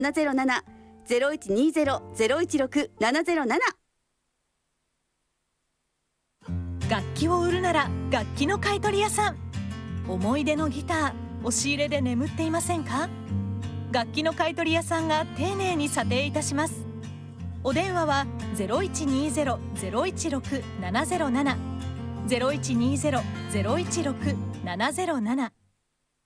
707 0120-016-707。 楽器を売るなら楽器の買取屋さん。思い出のギター、押し入れで眠っていませんか？楽器の買取屋さんが丁寧に査定いたします。お電話は 0120-016-707 0120-016-707